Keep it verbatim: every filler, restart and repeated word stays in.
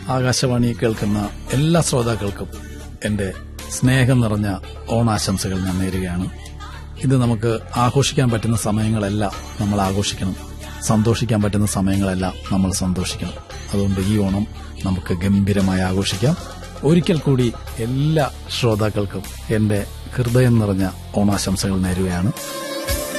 ആകാശവാണി കേൾക്കുന്ന എല്ലാ ശ്രോതാക്കൾക്കും എന്റെ സ്നേഹം നിറഞ്ഞ ഓണാശംസകൾ ഞാൻ നേരുകയാണ്. ഇത് നമുക്ക് ആഘോഷിക്കാൻ പറ്റുന്ന സമയങ്ങളെല്ലാം നമ്മൾ ആഘോഷിക്കണം, സന്തോഷിക്കാൻ പറ്റുന്ന സമയങ്ങളെല്ലാം നമ്മൾ സന്തോഷിക്കണം. അതുകൊണ്ട് ഈ ഓണം നമുക്ക് ഗംഭീരമായി ആഘോഷിക്കാം. ഒരിക്കൽ കൂടി എല്ലാ ശ്രോതാക്കൾക്കും എന്റെ ഹൃദയം നിറഞ്ഞ ഓണാശംസകൾ നേരുകയാണ്.